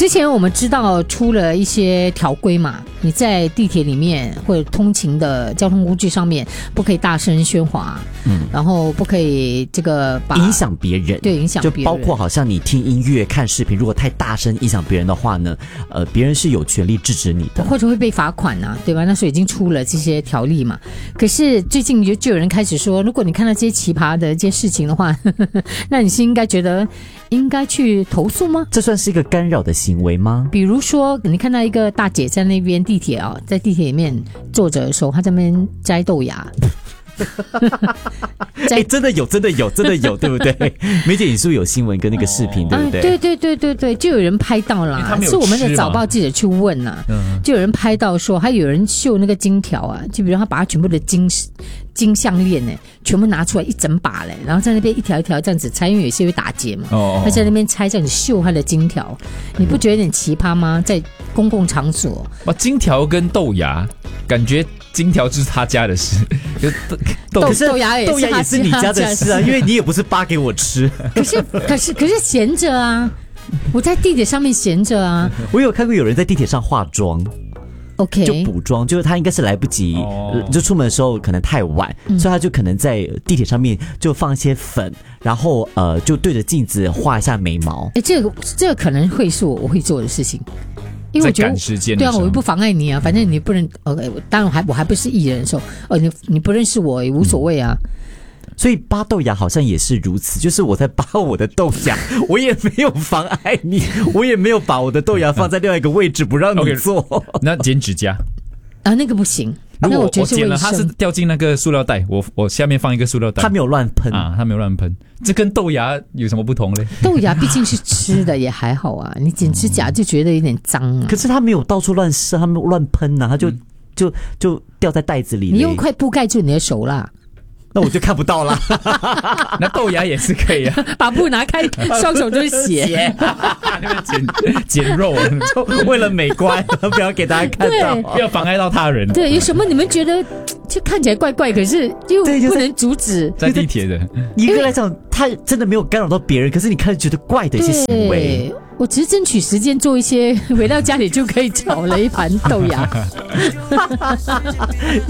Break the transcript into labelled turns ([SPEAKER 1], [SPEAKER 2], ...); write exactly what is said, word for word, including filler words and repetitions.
[SPEAKER 1] 之前我们知道出了一些条规嘛，你在地铁里面或者通勤的交通工具上面不可以大声喧哗，嗯，然后不可以这个把
[SPEAKER 2] 影响别人，
[SPEAKER 1] 对，影响别人，
[SPEAKER 2] 就包括好像你听音乐、看视频，如果太大声影响别人的话呢，呃，别人是有权利制止你的，
[SPEAKER 1] 或者会被罚款啊，对吧？那时候已经出了这些条例嘛。可是最近就就有人开始说，如果你看到这些奇葩的这些事情的话，呵呵，那你是应该觉得应该去投诉吗？
[SPEAKER 2] 这算是一个干扰的行为吗？
[SPEAKER 1] 比如说，你看到一个大姐在那边地铁啊、哦，在地铁里面坐着的时候，她在那边摘豆芽。
[SPEAKER 2] 哎、欸，真的有，真的有，真的有，对不对？梅姐，你是不是有新闻跟那个视频，对不对？
[SPEAKER 1] 啊、对对对对对，就有人拍到啦，是我们的早报记者去问啦、嗯，就有人拍到说，还有人秀那个金条啊，就比如他把他全部的金金项链呢，全部拿出来一整把嘞，然后在那边一条一条这样子拆，因为有些会打结嘛，哦、他在那边拆这样子秀他的金条，你不觉得有点奇葩吗？在公共场所，
[SPEAKER 3] 哇，金条跟豆芽，感觉金条就是他家的事，
[SPEAKER 1] 豆豆豆芽也是
[SPEAKER 2] 豆芽也是你家的事啊，因为你也不是扒给我吃。
[SPEAKER 1] 可是可是可是闲着啊，我在地铁上面闲着啊。
[SPEAKER 2] 我有看过有人在地铁上化妆。
[SPEAKER 1] OK，
[SPEAKER 2] 就补妆，就是他应该是来不及，哦、就出门的时候可能太晚，嗯、所以他就可能在地铁上面就放一些粉，然后呃就对着镜子画一下眉毛。
[SPEAKER 1] 哎，这个这个可能会是我我会做的事情。因为我觉得
[SPEAKER 3] 在赶时间，
[SPEAKER 1] 对啊，我又不妨碍你啊，反正你不能 OK， 当然我还我还不是艺人的时候，哦，你你不认识我也无所谓啊。嗯，
[SPEAKER 2] 所以扒豆芽好像也是如此，就是我在扒我的豆芽，我也没有妨碍你，我也没有把我的豆芽放在另外一个位置不让你做。
[SPEAKER 3] Okay, 那剪指甲
[SPEAKER 1] 啊，那个不行。
[SPEAKER 3] 如果 我, 我剪了，它是掉进那个塑料袋，我我下面放一个塑料袋，
[SPEAKER 2] 它没有乱喷
[SPEAKER 3] 啊，它没有乱喷，这跟豆芽有什么不同嘞？
[SPEAKER 1] 豆芽毕竟是吃的，也还好啊。你剪指甲就觉得有点脏啊。
[SPEAKER 2] 可是它没有到处乱射，它没有乱喷啊，它就、嗯、就就掉在袋子里。
[SPEAKER 1] 你用一块布盖住你的手啦。
[SPEAKER 2] 那我就看不到了。
[SPEAKER 3] 那豆芽也是可以啊，
[SPEAKER 1] 把布拿开，双手就是血，
[SPEAKER 3] 剪剪肉，
[SPEAKER 2] 就为了美观，不要给大家看到，
[SPEAKER 3] 不要妨碍到他人。
[SPEAKER 1] 对，有什么你们觉得就看起来怪怪，可是又不能阻止？
[SPEAKER 3] 在地铁的
[SPEAKER 2] 一个来讲，他真的没有干扰到别人，可是你看觉得怪的一些行为。
[SPEAKER 1] 我只是争取时间做一些，回到家里就可以炒了一盘豆芽。